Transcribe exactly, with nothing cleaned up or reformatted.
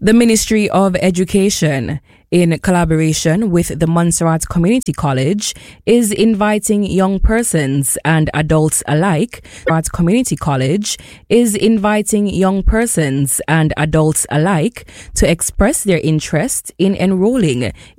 The Ministry of Education, in collaboration with the Montserrat Community College, is inviting young persons and adults alike. Montserrat Community College is inviting young persons and adults alike to express their interest in enrolling